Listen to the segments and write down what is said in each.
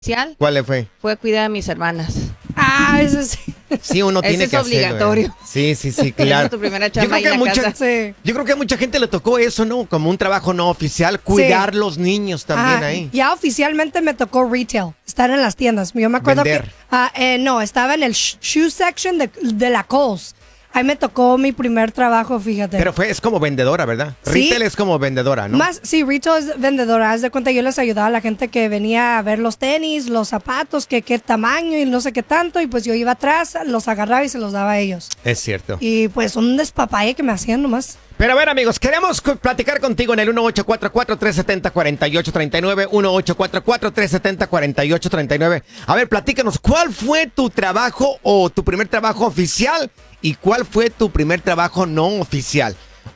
oficial ¿Cuál fue? fue cuidar a mis hermanas. Eso sí. Sí, uno tiene que hacerlo. Es obligatorio. Sí, Esa claro. es tu primera chamba ahí en la casa. Sí. Yo creo que a mucha gente le tocó eso, ¿no? Como un trabajo no oficial, cuidar los niños también ahí. Ya oficialmente me tocó retail, estar en las tiendas. Yo me acuerdo Vender. que no, estaba en el shoe section de la Kohl's. Ahí me tocó mi primer trabajo, fíjate. Pero es como vendedora, ¿verdad? Sí. Retail es como vendedora, ¿no? Sí, retail es vendedora. Haz de cuenta, yo les ayudaba a la gente que venía a ver los tenis, los zapatos, qué tamaño y no sé qué tanto. Y pues yo iba atrás, los agarraba y se los daba a ellos. Es cierto. Y pues un despapalle que me hacían nomás. Pero a ver, amigos, queremos platicar contigo en el 1844-370-4839, 1844-370-4839. A ver, platícanos, ¿cuál fue tu trabajo o tu primer trabajo oficial y cuál fue tu primer trabajo no oficial?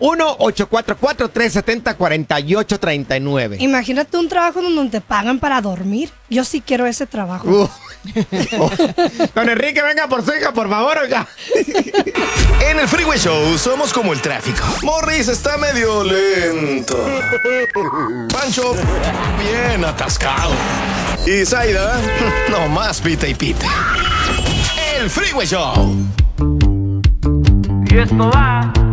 1-844-370-4839. Imagínate un trabajo donde te pagan para dormir. Yo sí quiero ese trabajo. Don Enrique, venga por su hija, por favor, oiga. En el Freeway Show somos como el tráfico. Morris está medio lento. Pancho, bien atascado. Y Zaida, nomás pita y pita. El Freeway Show. Y esto va